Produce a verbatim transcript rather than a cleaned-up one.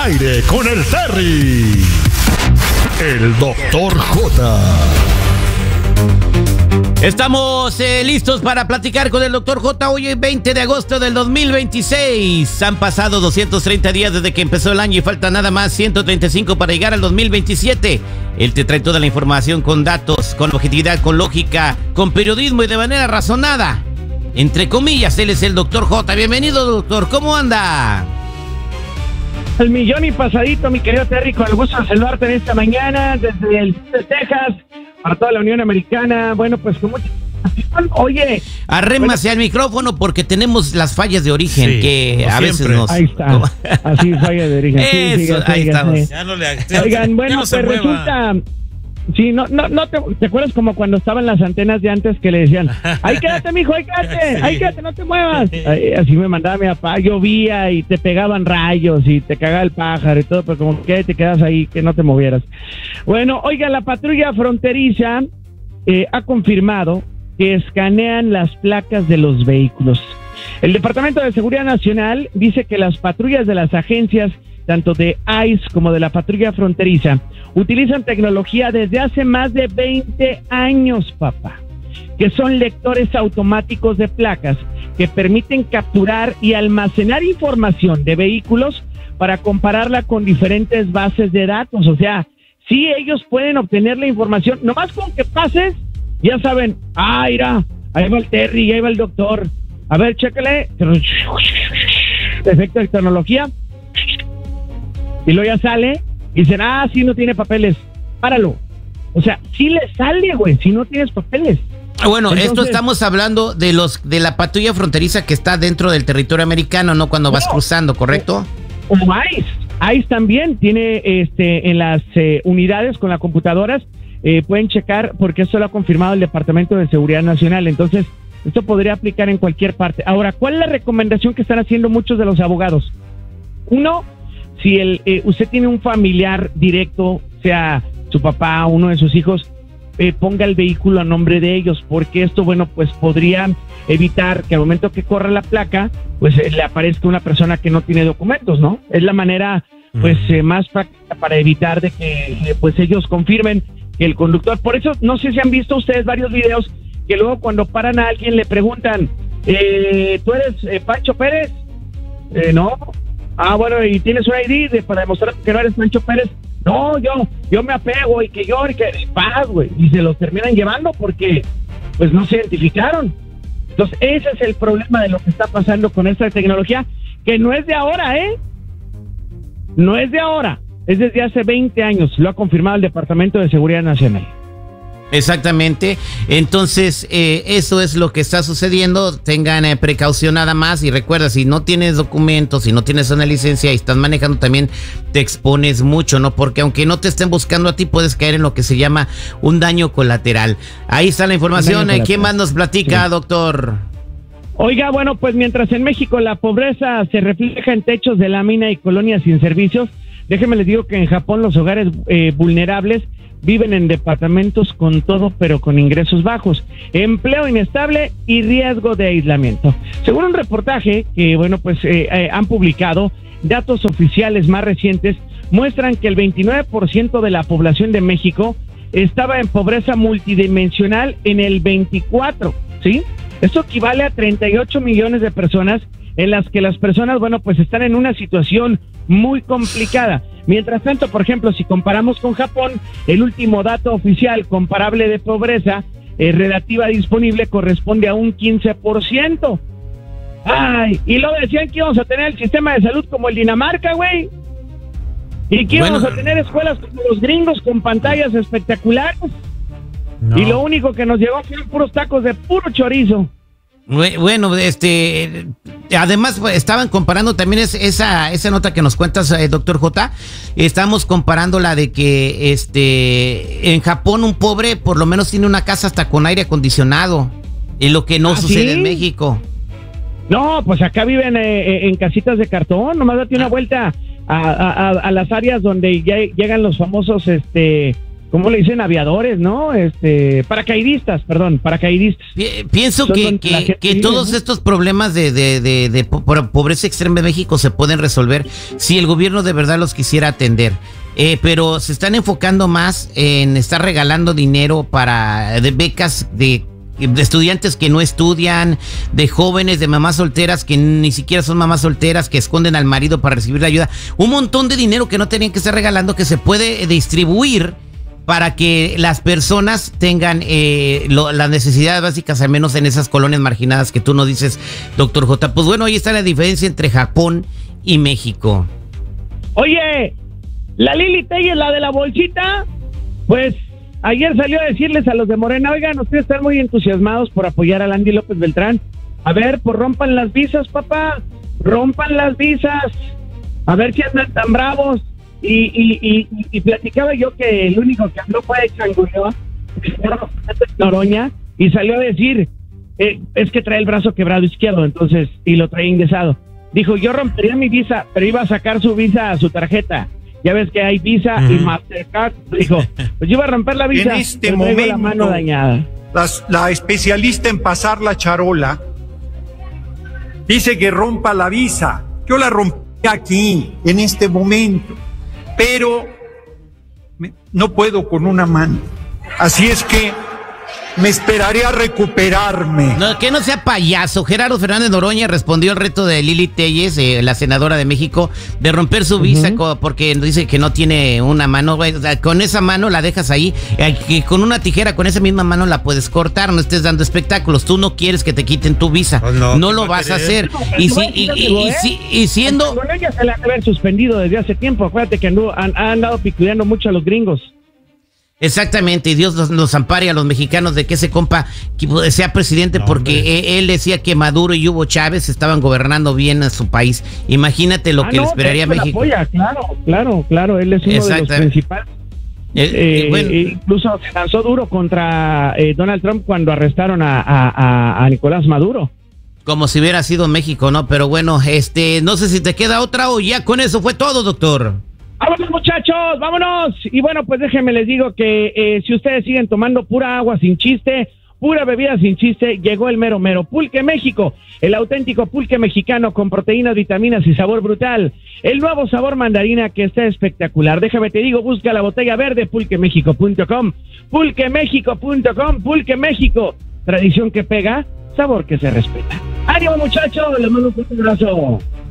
aire con el Terry. El doctor J. Estamos eh, listos para platicar con el doctor J. Hoy es veinte de agosto del dos mil veintiséis. Han pasado doscientos treinta días desde que empezó el año y falta nada más ciento treinta y cinco para llegar al dos mil veintisiete. Él te trae toda la información con datos, con objetividad, con lógica, con periodismo y de manera razonada. Entre comillas, él es el doctor J. Bienvenido, doctor. ¿Cómo anda? El millón y pasadito, mi querido Terry, con el gusto de saludarte en esta mañana desde el sur de Texas, para toda la Unión Americana. Bueno, pues con mucha pasión. Oye, arrémase bueno, al micrófono porque tenemos las fallas de origen, sí, que a veces siempre nos... Ahí está, así, fallas de origen. Eso, sí, sí, ahí estamos. Ya no le... Oigan, bueno, no pues resulta... Sí, no, no, no te, ¿te acuerdas como cuando estaban las antenas de antes que le decían, ahí quédate, mijo, ahí quédate, sí. ahí quédate, no te muevas? Ahí, así me mandaba mi papá, llovía y te pegaban rayos y te cagaba el pájaro y todo, pero como que te quedas ahí, que no te movieras. Bueno, oiga, la patrulla fronteriza eh, ha confirmado que escanean las placas de los vehículos. El Departamento de Seguridad Nacional dice que las patrullas de las agencias tanto de I C E como de la patrulla fronteriza, utilizan tecnología desde hace más de veinte años, papá, que son lectores automáticos de placas que permiten capturar y almacenar información de vehículos para compararla con diferentes bases de datos. O sea, sí, ellos pueden obtener la información, nomás con que pases, ya saben, ah, mira, ahí va el Terry, ahí va el doctor, a ver, chécale, efecto de tecnología, y luego ya sale y dicen, ah, sí, no tiene papeles, páralo. O sea, sí le sale, güey, si no tienes papeles. Bueno, Entonces, esto estamos hablando de los de la patrulla fronteriza que está dentro del territorio americano, no cuando no, vas cruzando, ¿correcto? O I C E. I C E también tiene este en las eh, unidades con las computadoras, eh, pueden checar porque esto lo ha confirmado el Departamento de Seguridad Nacional. Entonces, esto podría aplicar en cualquier parte. Ahora, ¿cuál es la recomendación que están haciendo muchos de los abogados? Uno, si el, eh, usted tiene un familiar directo, sea su papá o uno de sus hijos, eh, ponga el vehículo a nombre de ellos, porque esto, bueno, pues podría evitar que al momento que corra la placa, pues eh, le aparezca una persona que no tiene documentos, ¿no? Es la manera, pues, eh, más práctica para evitar de que, eh, pues, ellos confirmen que el conductor... Por eso, no sé si han visto ustedes varios videos que luego cuando paran a alguien le preguntan, eh, ¿tú eres eh, Pancho Pérez? Eh, no. Ah, bueno, ¿y tienes un I D de, para demostrar que no eres Pancho Pérez? No, yo yo me apego y que yo, y que paz, güey. Y se los terminan llevando porque, pues, no se identificaron. Entonces, ese es el problema de lo que está pasando con esta tecnología, que no es de ahora, ¿eh? No es de ahora, es desde hace veinte años, lo ha confirmado el Departamento de Seguridad Nacional. Exactamente, entonces eh, eso es lo que está sucediendo. Tengan eh, precaución nada más y recuerda, si no tienes documentos, si no tienes una licencia y estás manejando, también te expones mucho, ¿no? Porque aunque no te estén buscando a ti, puedes caer en lo que se llama un daño colateral. Ahí está la información. ¿Quién más nos platica, sí, doctor? Oiga, bueno, pues mientras en México la pobreza se refleja en techos de lámina y colonias sin servicios, déjenme les digo que en Japón los hogares eh, vulnerables viven en departamentos con todo, pero con ingresos bajos, empleo inestable y riesgo de aislamiento. Según un reportaje que, bueno, pues eh, eh, han publicado, datos oficiales más recientes muestran que el veintinueve por ciento de la población de México estaba en pobreza multidimensional en el veinticuatro, ¿sí? Esto equivale a treinta y ocho millones de personas en las que las personas, bueno, pues están en una situación muy complicada. Mientras tanto, por ejemplo, si comparamos con Japón, el último dato oficial comparable de pobreza eh, relativa disponible corresponde a un quince por ciento. Ay, y luego decían que íbamos a tener el sistema de salud como el Dinamarca, güey. Y que íbamos bueno. a tener escuelas como los gringos con pantallas espectaculares. No. Y lo único que nos llegó fueron puros tacos de puro chorizo. Bueno, este, además estaban comparando también es, esa esa nota que nos cuentas, eh, doctor J. Estamos comparando la de que, este, en Japón un pobre por lo menos tiene una casa hasta con aire acondicionado, y lo que no ¿Ah, sucede sí? en México. No, pues acá viven eh, en casitas de cartón. Nomás date una vuelta a, a, a las áreas donde ya llegan los famosos, este, ¿cómo le dicen? Aviadores, ¿no? Este, paracaidistas, perdón, paracaidistas. Pi- Pienso Son que, donde la que, gente que vive, todos ¿no? estos problemas de, de, de, de po- por- pobreza extrema en México se pueden resolver si el gobierno de verdad los quisiera atender. Eh, pero se están enfocando más en estar regalando dinero para de becas de, de estudiantes que no estudian, de jóvenes, de mamás solteras que ni siquiera son mamás solteras, que esconden al marido para recibir la ayuda. Un montón de dinero que no tenían que estar regalando, que se puede distribuir para que las personas tengan eh, lo, las necesidades básicas, al menos en esas colonias marginadas que tú nos dices, doctor J. Pues bueno, ahí está la diferencia entre Japón y México. Oye, la Lili Telles, la de la bolsita, pues ayer salió a decirles a los de Morena, oigan, ustedes están muy entusiasmados por apoyar a Landy López Beltrán. A ver, pues rompan las visas, papá, rompan las visas. A ver si andan tan bravos. Y, y, y, y platicaba yo que el único que habló fue Changullón, Noroña, y salió a decir, eh, es que trae el brazo quebrado izquierdo, entonces, y lo trae ingresado. Dijo, yo rompería mi visa, pero iba a sacar su visa, su tarjeta. Ya ves que hay Visa uh-huh. y Mastercard. Dijo, pues yo iba a romper la visa, en este pero momento, la mano dañada. Las, la especialista en pasar la charola dice que rompa la visa. Yo la rompí aquí, en este momento, pero me, no puedo con una mano. Así es que me esperaré a recuperarme. No, que no sea payaso. Gerardo Fernández Noroña respondió al reto de Lili Telles, eh, la senadora de México, de romper su visa uh-huh. porque dice que no tiene una mano. Güey, o sea, con esa mano la dejas ahí, eh, que con una tijera, con esa misma mano la puedes cortar. No estés dando espectáculos. Tú no quieres que te quiten tu visa. Oh, no, no lo vas a hacer. No, y, si, y, y, y, y, y siendo... Noroña se la debe haber suspendido desde hace tiempo. Acuérdate que andu, han, han andado picudeando mucho a los gringos. Exactamente, y Dios nos, nos ampare a los mexicanos de que ese compa sea presidente, no, porque él, él decía que Maduro y Hugo Chávez estaban gobernando bien a su país. Imagínate lo ah, que no, le esperaría a México. Apoya, claro, claro, claro, él es uno de los principales. Eh, eh, bueno. Incluso se lanzó duro contra eh, Donald Trump cuando arrestaron a, a, a Nicolás Maduro. Como si hubiera sido México, ¿no? Pero bueno, este, no sé si te queda otra o ya con eso fue todo, doctor. ¡Vámonos, muchachos! ¡Vámonos! Y bueno, pues déjenme les digo que eh, si ustedes siguen tomando pura agua sin chiste, pura bebida sin chiste, llegó el mero mero Pulque México, el auténtico pulque mexicano con proteínas, vitaminas y sabor brutal. El nuevo sabor mandarina que está espectacular. Déjame te digo, busca la botella verde, pulque méxico punto com, pulque méxico punto com, Pulque México. Tradición que pega, sabor que se respeta. ¡Ánimo, muchachos! Les mando un fuerte abrazo.